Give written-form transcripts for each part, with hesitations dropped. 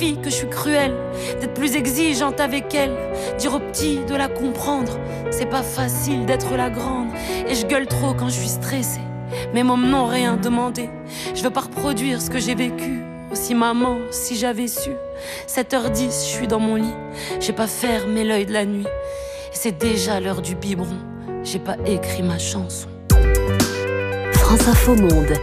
fille que je suis cruelle, d'être plus exigeante avec elle, dire aux petits de la comprendre. C'est pas facile d'être la grande, et je gueule trop quand je suis stressée. Mes mômes n'ont rien demandé, je veux pas reproduire ce que j'ai vécu. Aussi maman, si j'avais su. 7h10, je suis dans mon lit, j'ai pas fermé l'œil de la nuit. Et c'est déjà l'heure du biberon, j'ai pas écrit ma chanson. France Info Monde.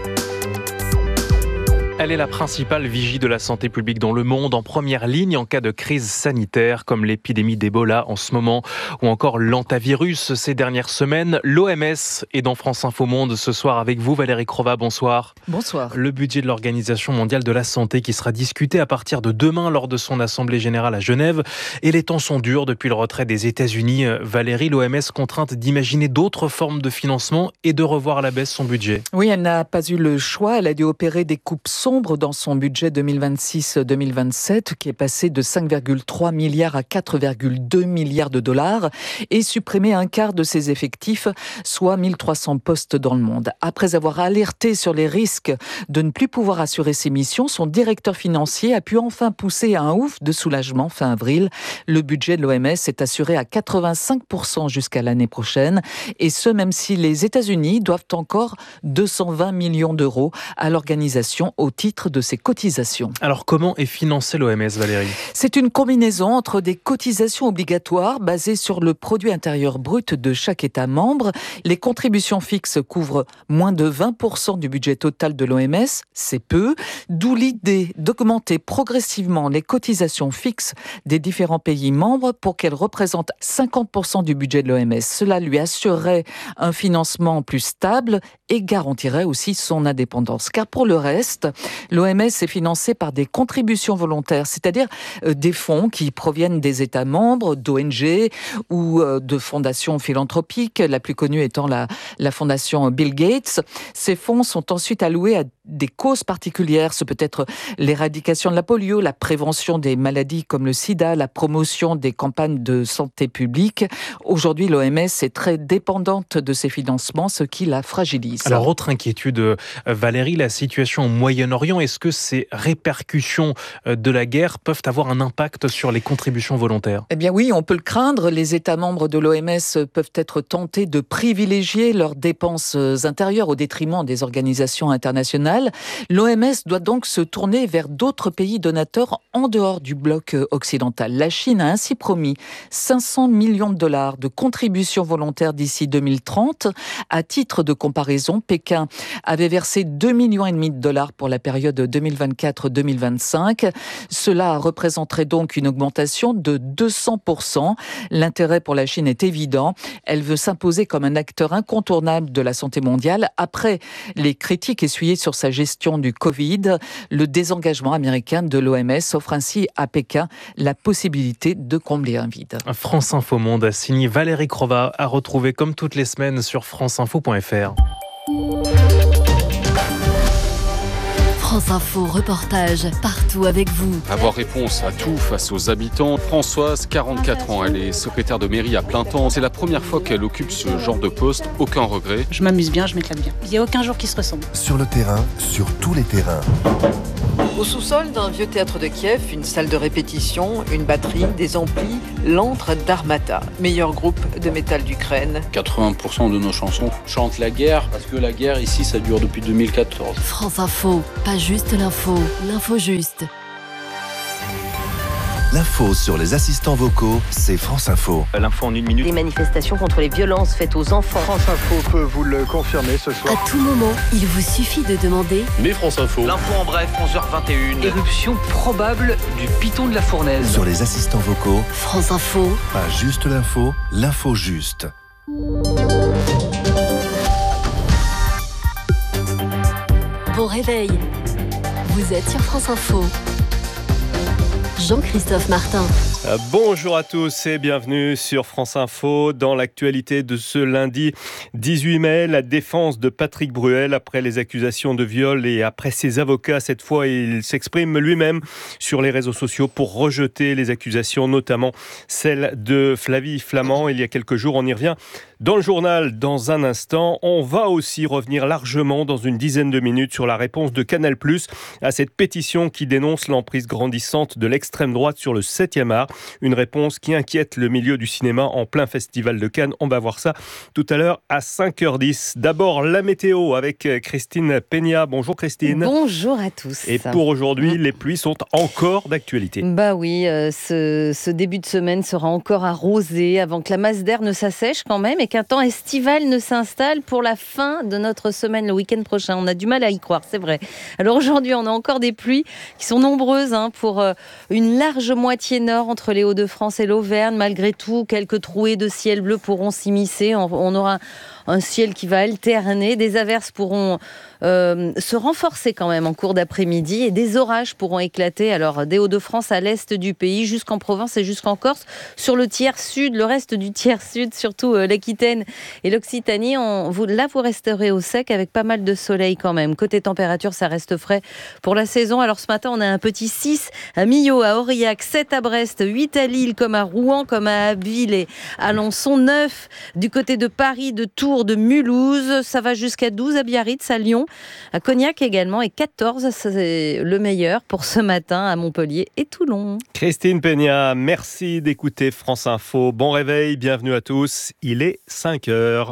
Elle est la principale vigie de la santé publique dans le monde, en première ligne en cas de crise sanitaire, comme l'épidémie d'Ebola en ce moment, ou encore l'hantavirus ces dernières semaines. L'OMS est dans France Info Monde ce soir avec vous, Valérie Crova, bonsoir. Bonsoir. Le budget de l'Organisation mondiale de la santé qui sera discuté à partir de demain lors de son assemblée générale à Genève. Et les temps sont durs depuis le retrait des États-Unis. Valérie, l'OMS contrainte d'imaginer d'autres formes de financement et de revoir à la baisse son budget. Oui, elle n'a pas eu le choix. Elle a dû opérer des coupes sombres dans son budget 2026-2027 qui est passé de 5,3 milliards à 4,2 milliards de dollars et supprimer un quart de ses effectifs, soit 1300 postes dans le monde. Après avoir alerté sur les risques de ne plus pouvoir assurer ses missions, son directeur financier a pu enfin pousser à un ouf de soulagement fin avril. Le budget de l'OMS est assuré à 85% jusqu'à l'année prochaine et ce même si les États-Unis doivent encore 220 millions d'euros à l'organisation au titre de ses cotisations. Alors comment est financée l'OMS, Valérie ? C'est une combinaison entre des cotisations obligatoires basées sur le produit intérieur brut de chaque État membre. Les contributions fixes couvrent moins de 20% du budget total de l'OMS, c'est peu, d'où l'idée d'augmenter progressivement les cotisations fixes des différents pays membres pour qu'elles représentent 50% du budget de l'OMS. Cela lui assurerait un financement plus stable et garantirait aussi son indépendance. Car pour le reste, l'OMS est financée par des contributions volontaires, c'est-à-dire des fonds qui proviennent des États membres, d'ONG ou de fondations philanthropiques, la plus connue étant la fondation Bill Gates. Ces fonds sont ensuite alloués à des causes particulières. Ce peut être l'éradication de la polio, la prévention des maladies comme le sida, la promotion des campagnes de santé publique. Aujourd'hui, l'OMS est très dépendante de ces financements, ce qui la fragilise. Alors, autre inquiétude, Valérie, la situation au Moyen-Orient, est-ce que ces répercussions de la guerre peuvent avoir un impact sur les contributions volontaires ? Eh bien oui, on peut le craindre. Les États membres de l'OMS peuvent être tentés de privilégier leurs dépenses intérieures au détriment des organisations internationales. L'OMS doit donc se tourner vers d'autres pays donateurs en dehors du bloc occidental. La Chine a ainsi promis 500 millions de dollars de contributions volontaires d'ici 2030. À titre de comparaison, Pékin avait versé 2,5 millions de dollars pour la période 2024-2025. Cela représenterait donc une augmentation de 200%. L'intérêt pour la Chine est évident. Elle veut s'imposer comme un acteur incontournable de la santé mondiale. Après les critiques essuyées sur sa gestion du Covid, le désengagement américain de l'OMS offre ainsi à Pékin la possibilité de combler un vide. France Info Monde a signé Valérie Crova, à retrouver comme toutes les semaines sur franceinfo.fr. France Info, reportage partout avec vous. Avoir réponse à tout face aux habitants. Françoise, 44 ans, elle est secrétaire de mairie à plein temps. C'est la première fois qu'elle occupe ce genre de poste. Aucun regret. Je m'amuse bien, je m'éclate bien. Il n'y a aucun jour qui se ressemble. Sur le terrain, sur tous les terrains. Au sous-sol d'un vieux théâtre de Kiev, une salle de répétition, une batterie, des amplis, l'antre d'Armata, meilleur groupe de métal d'Ukraine. 80% de nos chansons chantent la guerre, parce que la guerre ici, ça dure depuis 2014. France Info, pas juste l'info, l'info juste. L'info sur les assistants vocaux, c'est France Info. L'info en 1 minute. Des manifestations contre les violences faites aux enfants. France Info peut vous le confirmer ce soir. À tout moment, il vous suffit de demander. Mais France Info. L'info en bref, 11h21. Éruption probable du piton de la Fournaise. Sur les assistants vocaux, France Info. Pas juste l'info, l'info juste. Bon réveil. Vous êtes sur France Info. Jean-Christophe Martin. Bonjour à tous et bienvenue sur France Info. Dans l'actualité de ce lundi 18 mai, la défense de Patrick Bruel après les accusations de viol et après ses avocats. Cette fois, il s'exprime lui-même sur les réseaux sociaux pour rejeter les accusations, notamment celle de Flavie Flament. Il y a quelques jours, on y revient dans le journal dans un instant. On va aussi revenir largement dans une dizaine de minutes sur la réponse de Canal+ à cette pétition qui dénonce l'emprise grandissante de l'extrême droite sur le 7e art. Une réponse qui inquiète le milieu du cinéma en plein festival de Cannes. On va voir ça tout à l'heure à 5h10. D'abord, la météo avec Christine Peña. Bonjour Christine. Bonjour à tous. Et pour aujourd'hui, les pluies sont encore d'actualité. Bah oui, ce début de semaine sera encore arrosé avant que la masse d'air ne s'assèche quand même et qu'un temps estival ne s'installe pour la fin de notre semaine le week-end prochain. On a du mal à y croire, c'est vrai. Alors aujourd'hui, on a encore des pluies qui sont nombreuses pour une large moitié nord entre les Hauts-de-France et l'Auvergne. Malgré tout, quelques trouées de ciel bleu pourront s'immiscer. On aura un ciel qui va alterner. Des averses pourront se renforcer quand même en cours d'après-midi et des orages pourront éclater. Alors des Hauts-de-France à l'est du pays jusqu'en Provence et jusqu'en Corse. Sur le tiers sud, le reste du tiers sud, surtout l'Aquitaine et l'Occitanie, là vous resterez au sec avec pas mal de soleil quand même. Côté température, ça reste frais pour la saison. Alors ce matin, on a un petit 6 à Millau, à Aurillac, 7 à Brest, 8 à Lille, comme à Rouen, comme à Abbeville et Alençon, 9 du côté de Paris, de Tours, de Mulhouse. Ça va jusqu'à 12 à Biarritz, à Lyon, à Cognac également, et 14, c'est le meilleur pour ce matin à Montpellier et Toulon. Christine Peña, merci d'écouter France Info. Bon réveil, bienvenue à tous. Il est 5h.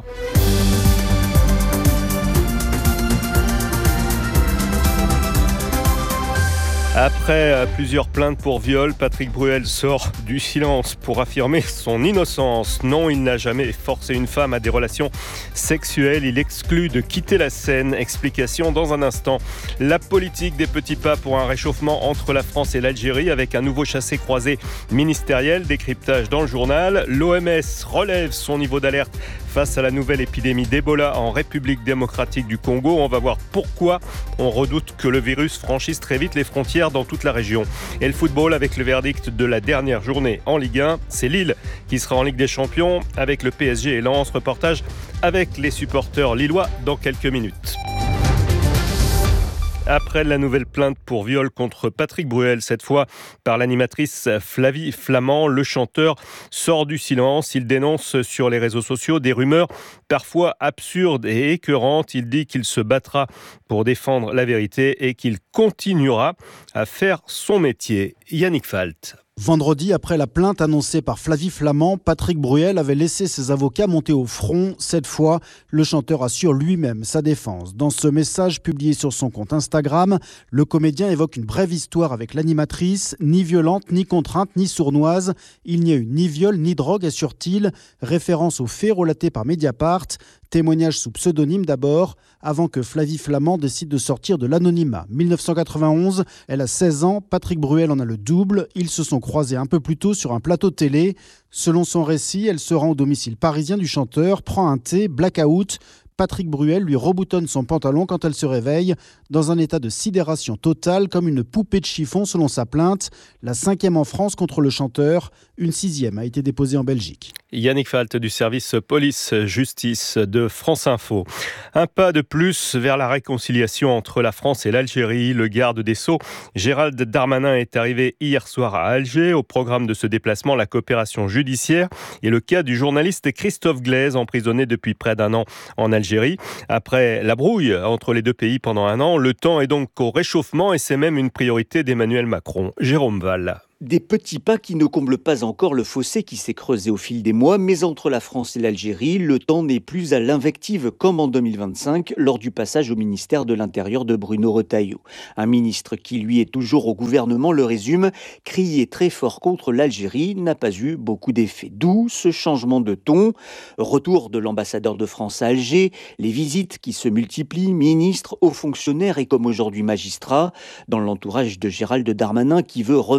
Après plusieurs plaintes pour viol, Patrick Bruel sort du silence pour affirmer son innocence. Non, il n'a jamais forcé une femme à des relations sexuelles. Il exclut de quitter la scène. Explication dans un instant. La politique des petits pas pour un réchauffement entre la France et l'Algérie avec un nouveau chassé-croisé ministériel. Décryptage dans le journal. L'OMS relève son niveau d'alerte face à la nouvelle épidémie d'Ebola en République démocratique du Congo. On va voir pourquoi on redoute que le virus franchisse très vite les frontières dans toute la région. Et le football avec le verdict de la dernière journée en Ligue 1. C'est Lille qui sera en Ligue des Champions avec le PSG et Lens. Reportage avec les supporters lillois dans quelques minutes. Après la nouvelle plainte pour viol contre Patrick Bruel, cette fois par l'animatrice Flavie Flament, le chanteur sort du silence. Il dénonce sur les réseaux sociaux des rumeurs parfois absurdes et écœurantes. Il dit qu'il se battra pour défendre la vérité et qu'il continuera à faire son métier. Yannick Falt. Vendredi, après la plainte annoncée par Flavie Flament, Patrick Bruel avait laissé ses avocats monter au front. Cette fois, le chanteur assure lui-même sa défense. Dans ce message publié sur son compte Instagram, le comédien évoque une brève histoire avec l'animatrice, ni violente, ni contrainte, ni sournoise. Il n'y a eu ni viol, ni drogue, assure-t-il. Référence aux faits relatés par Mediapart. Témoignage sous pseudonyme d'abord, avant que Flavie Flament décide de sortir de l'anonymat. 1991, elle a 16 ans, Patrick Bruel en a le double. Ils se sont croisés un peu plus tôt sur un plateau télé. Selon son récit, elle se rend au domicile parisien du chanteur, prend un thé, blackout. Patrick Bruel lui reboutonne son pantalon quand elle se réveille, dans un état de sidération totale, comme une poupée de chiffon selon sa plainte. La 5e en France contre le chanteur, une 6e a été déposée en Belgique. Yannick Falt du service police-justice de France Info. Un pas de plus vers la réconciliation entre la France et l'Algérie. Le garde des Sceaux, Gérald Darmanin, est arrivé hier soir à Alger. Au programme de ce déplacement, la coopération judiciaire et le cas du journaliste Christophe Glaise, emprisonné depuis près d'un an en Algérie. Après la brouille entre les deux pays pendant un an, le temps est donc au réchauffement et c'est même une priorité d'Emmanuel Macron. Jérôme Val. Des petits pas qui ne comblent pas encore le fossé qui s'est creusé au fil des mois, mais entre la France et l'Algérie, le temps n'est plus à l'invective comme en 2025 lors du passage au ministère de l'Intérieur de Bruno Retailleau. Un ministre qui lui est toujours au gouvernement le résume, crier très fort contre l'Algérie n'a pas eu beaucoup d'effet. D'où ce changement de ton. Retour de l'ambassadeur de France à Alger, les visites qui se multiplient, ministres, hauts fonctionnaires et comme aujourd'hui magistrats, dans l'entourage de Gérald Darmanin qui veut remettre de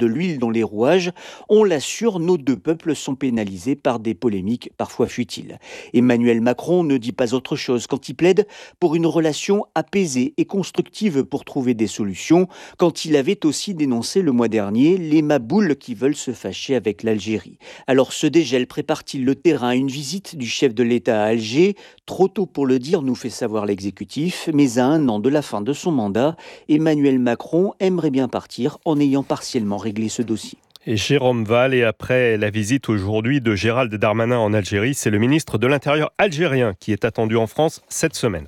de l'huile dans les rouages. On l'assure, nos deux peuples sont pénalisés par des polémiques parfois futiles. Emmanuel Macron ne dit pas autre chose quand il plaide pour une relation apaisée et constructive pour trouver des solutions, quand il avait aussi dénoncé le mois dernier les maboules qui veulent se fâcher avec l'Algérie. Alors ce dégel prépare-t-il le terrain à une visite du chef de l'État à Alger ? Trop tôt pour le dire, nous fait savoir l'exécutif, mais à 1 an de la fin de son mandat, Emmanuel Macron aimerait bien partir en ayant partiellement réglé ce dossier. Et Jérôme Val, et après la visite aujourd'hui de Gérald Darmanin en Algérie, c'est le ministre de l'Intérieur algérien qui est attendu en France cette semaine.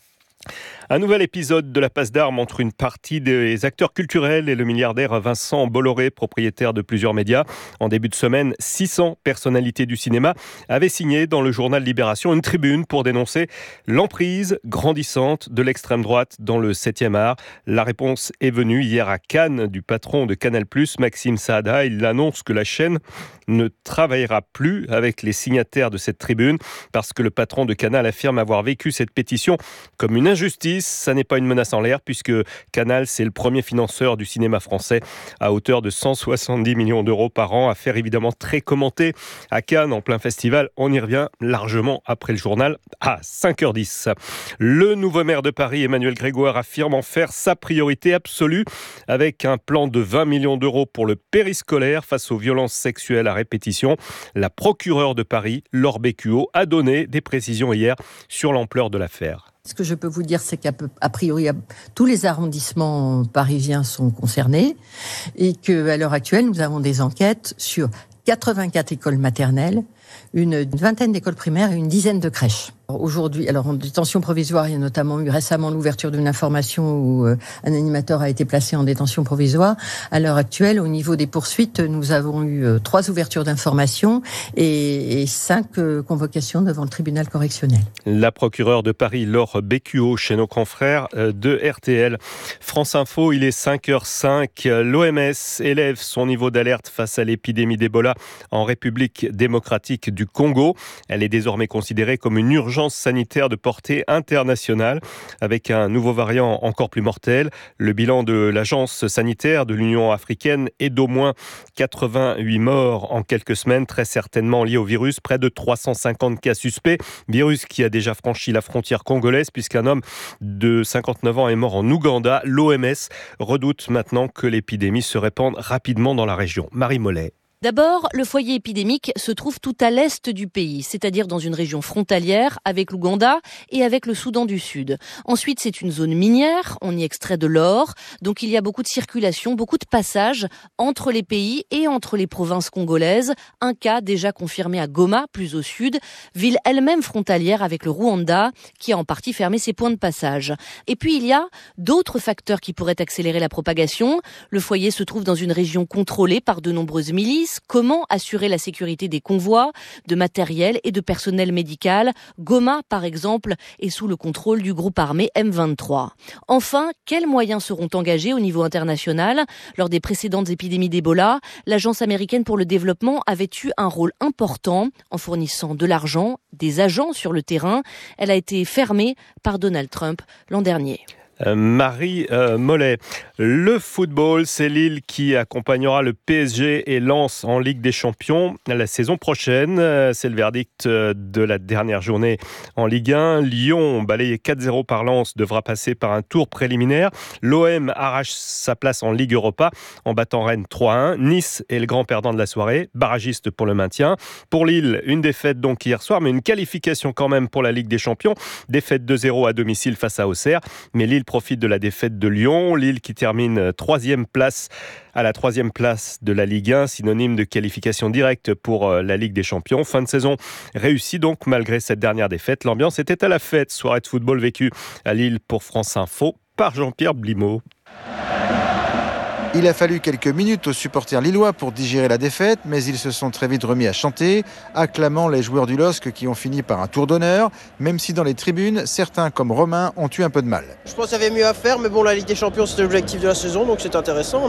Un nouvel épisode de la passe d'armes entre une partie des acteurs culturels et le milliardaire Vincent Bolloré, propriétaire de plusieurs médias. En début de semaine, 600 personnalités du cinéma avaient signé dans le journal Libération une tribune pour dénoncer l'emprise grandissante de l'extrême droite dans le 7e art. La réponse est venue hier à Cannes du patron de Canal+, Maxime Saada. Il annonce que la chaîne ne travaillera plus avec les signataires de cette tribune parce que le patron de Canal affirme avoir vécu cette pétition comme une injustice. Ça n'est pas une menace en l'air puisque Canal, c'est le premier financeur du cinéma français à hauteur de 170 millions d'euros par an. Affaire évidemment très commentée à Cannes en plein festival. On y revient largement après le journal à 5h10. Le nouveau maire de Paris, Emmanuel Grégoire, affirme en faire sa priorité absolue avec un plan de 20 millions d'euros pour le périscolaire face aux violences sexuelles à répétition. La procureure de Paris, Laure Bécuot, a donné des précisions hier sur l'ampleur de l'affaire. Ce que je peux vous dire, c'est qu'à priori, tous les arrondissements parisiens sont concernés et qu'à l'heure actuelle, nous avons des enquêtes sur 84 écoles maternelles, une vingtaine d'écoles primaires et une dizaine de crèches. Aujourd'hui, alors en détention provisoire, il y a notamment eu récemment l'ouverture d'une information où un animateur a été placé en détention provisoire. À l'heure actuelle, au niveau des poursuites, nous avons eu 3 ouvertures d'information et 5 convocations devant le tribunal correctionnel. La procureure de Paris, Laure Bécuot, chez nos confrères de RTL. France Info, il est 5h05. L'OMS élève son niveau d'alerte face à l'épidémie d'Ebola en République démocratique du Congo. Elle est désormais considérée comme une urgence sanitaire de portée internationale avec un nouveau variant encore plus mortel. Le bilan de l'agence sanitaire de l'Union africaine est d'au moins 88 morts en quelques semaines, très certainement liés au virus. Près de 350 cas suspects. Virus qui a déjà franchi la frontière congolaise puisqu'un homme de 59 ans est mort en Ouganda. L'OMS redoute maintenant que l'épidémie se répande rapidement dans la région. Marie Mollet. D'abord, le foyer épidémique se trouve tout à l'est du pays, c'est-à-dire dans une région frontalière avec l'Ouganda et avec le Soudan du Sud. Ensuite, c'est une zone minière, on y extrait de l'or, donc il y a beaucoup de circulation, beaucoup de passages entre les pays et entre les provinces congolaises. Un cas déjà confirmé à Goma, plus au sud, ville elle-même frontalière avec le Rwanda, qui a en partie fermé ses points de passage. Et puis il y a d'autres facteurs qui pourraient accélérer la propagation. Le foyer se trouve dans une région contrôlée par de nombreuses milices. Comment assurer la sécurité des convois, de matériel et de personnel médical ? Goma, par exemple, est sous le contrôle du groupe armé M23. Enfin, quels moyens seront engagés au niveau international ? Lors des précédentes épidémies d'Ebola, l'Agence américaine pour le développement avait eu un rôle important en fournissant de l'argent, des agents sur le terrain. Elle a été fermée par Donald Trump l'an dernier. Marie Mollet. Le football, c'est Lille qui accompagnera le PSG et Lens en Ligue des Champions la saison prochaine. C'est le verdict de la dernière journée en Ligue 1. Lyon, balayé 4-0 par Lens, devra passer par un tour préliminaire. L'OM arrache sa place en Ligue Europa en battant Rennes 3-1. Nice est le grand perdant de la soirée, barragiste pour le maintien. Pour Lille, une défaite donc hier soir, mais une qualification quand même pour la Ligue des Champions. Défaite 2-0 à domicile face à Auxerre. Mais Lille profite de la défaite de Lyon. Lille qui termine à la 3e place de la Ligue 1, synonyme de qualification directe pour la Ligue des Champions. Fin de saison réussie donc malgré cette dernière défaite. L'ambiance était à la fête. Soirée de football vécue à Lille pour France Info par Jean-Pierre Blimaud. Il a fallu quelques minutes aux supporters lillois pour digérer la défaite, mais ils se sont très vite remis à chanter, acclamant les joueurs du LOSC qui ont fini par un tour d'honneur, même si dans les tribunes, certains comme Romain ont eu un peu de mal. Je pense qu'il y avait mieux à faire, mais bon, la Ligue des Champions, c'était l'objectif de la saison, donc c'est intéressant.